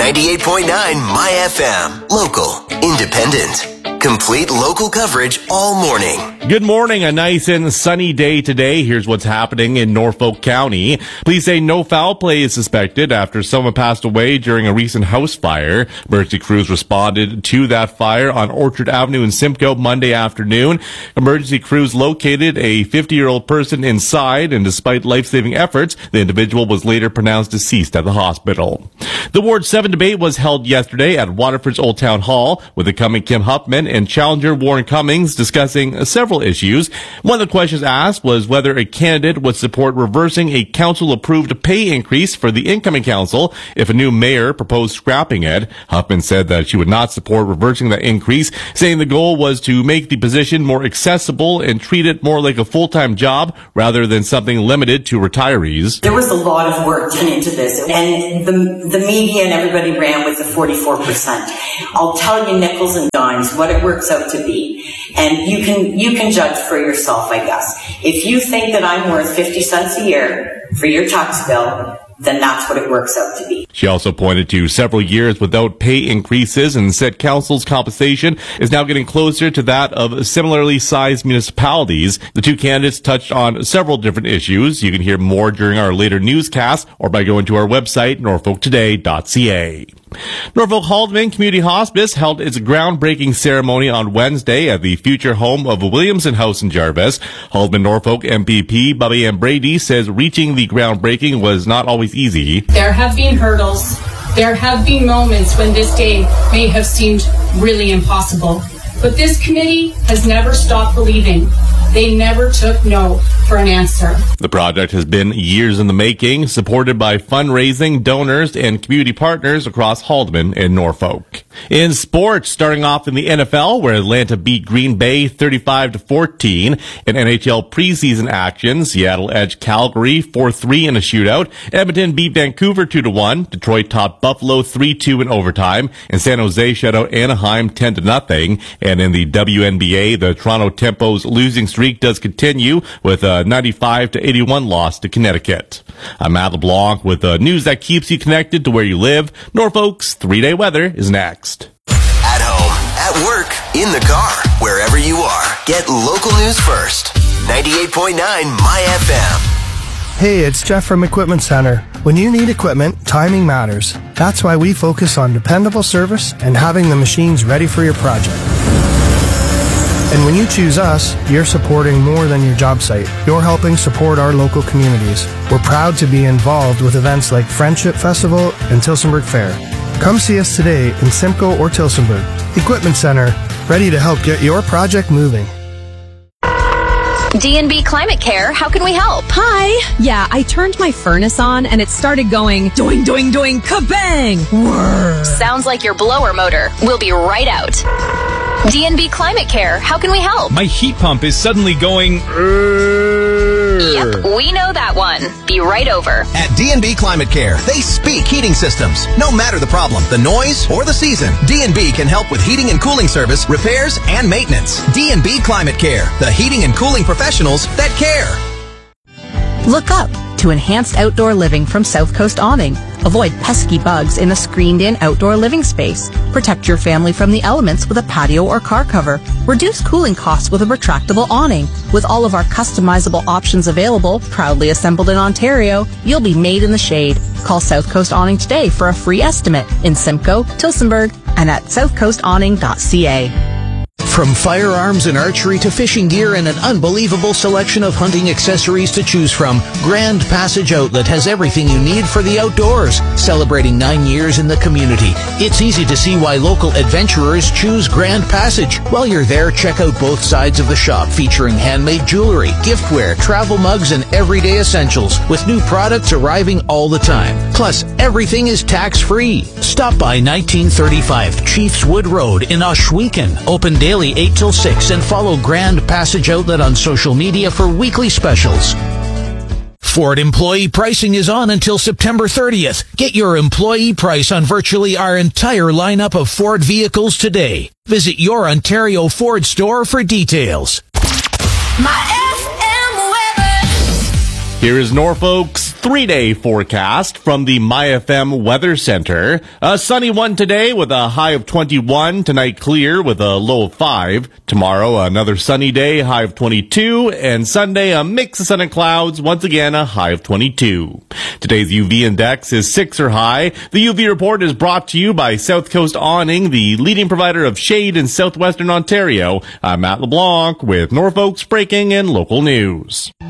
98.9 My FM. Local, independent, complete local coverage all morning. Good morning. A nice and sunny day today. Here's what's happening in Norfolk County. Police say no foul play is suspected after someone passed away during a recent house fire. Emergency crews responded to that fire on Orchard Avenue in Simcoe Monday afternoon. Emergency crews located a 50-year-old person inside, and despite life-saving efforts, the individual was later pronounced deceased at the hospital. The Ward 7 debate was held yesterday at Waterford's Old Town Hall, with incumbent Kim Huffman and challenger Warren Cummings discussing several issues. One of the questions asked was whether a candidate would support reversing a council-approved pay increase for the incoming council if a new mayor proposed scrapping it. Huffman said that she would not support reversing that increase, saying the goal was to make the position more accessible and treat it more like a full-time job rather than something limited to retirees. There was a lot of work done into this, and the media and everybody ran with the 44%. I'll tell you nickels and dimes what it works out to be, and you can judge for yourself, I guess. If you think that I'm worth 50 cents a year for your tax bill, then that's what it works out to be. She also pointed to several years without pay increases and said council's compensation is now getting closer to that of similarly sized municipalities. The two candidates touched on several different issues. You can hear more during our later newscast or by going to our website, norfolktoday.ca. Norfolk Haldeman Community Hospice held its groundbreaking ceremony on Wednesday at the future home of Williamson House in Jarvis. Haldeman Norfolk MPP Bobby Ann Brady says reaching the groundbreaking was not always easy. There have been hurdles. There have been moments when this day may have seemed really impossible. But this committee has never stopped believing. They never took no for an answer. The project has been years in the making, supported by fundraising, donors, and community partners across Haldeman and Norfolk. In sports, starting off in the NFL, where Atlanta beat Green Bay 35-14. In NHL preseason action, Seattle edged Calgary 4-3 in a shootout. Edmonton beat Vancouver 2-1. Detroit topped Buffalo 3-2 in overtime. And San Jose shut out Anaheim 10-0. And in the WNBA, the Toronto Tempo's losing streak does continue with a 95-81 loss to Connecticut. I'm Matt LeBlanc with the news that keeps you connected to where you live. Norfolk's 3-day weather is next. At home, at work, in the car, wherever you are, get local news first. 98.9 My FM. Hey, it's Jeff from Equipment Center. When you need equipment, timing matters. That's why we focus on dependable service and having the machines ready for your project. And when you choose us, you're supporting more than your job site. You're helping support our local communities. We're proud to be involved with events like Friendship Festival and Tillsonburg Fair. Come see us today in Simcoe or Tillsonburg. Equipment Center, ready to help get your project moving. D&B Climate Care, how can we help? Hi. Yeah, I turned my furnace on and it started going doing, doing, doing, kabang. Whirr. Sounds like your blower motor. We'll be right out. D&B Climate Care, how can we help? My heat pump is suddenly going... Yep, we know that one. Be right over. At D&B Climate Care, they speak heating systems. No matter the problem, the noise, or the season, D&B can help with heating and cooling service, repairs, and maintenance. D&B Climate Care, the heating and cooling professionals that care. Look up to enhanced outdoor living from South Coast Awning. Avoid pesky bugs in a screened-in outdoor living space. Protect your family from the elements with a patio or car cover. Reduce cooling costs with a retractable awning. With all of our customizable options available, proudly assembled in Ontario, you'll be made in the shade. Call South Coast Awning today for a free estimate in Simcoe, Tillsonburg, and at southcoastawning.ca. From firearms and archery to fishing gear and an unbelievable selection of hunting accessories to choose from, Grand Passage Outlet has everything you need for the outdoors. Celebrating 9 years in the community, it's easy to see why local adventurers choose Grand Passage. While you're there, check out both sides of the shop featuring handmade jewelry, giftware, travel mugs, and everyday essentials, with new products arriving all the time. Plus, everything is tax-free. Stop by 1935 Chiefs Wood Road in Ohsweken. Open daily 8 till 6 and follow Grand Passage Outlet on social media for weekly specials. Ford employee pricing is on until September 30th. Get your employee price on virtually our entire lineup of Ford vehicles today. Visit your Ontario Ford store for details. My FM weather. Here is Norfolk's 3-day forecast from the MyFM Weather Center. A sunny one today with a high of 21. Tonight clear with a low of 5. Tomorrow another sunny day, high of 22. And Sunday a mix of sun and clouds, once again a high of 22. Today's UV index is 6 or high. The UV report is brought to you by South Coast Awning, the leading provider of shade in southwestern Ontario. I'm Matt LeBlanc with Norfolk's breaking and local news.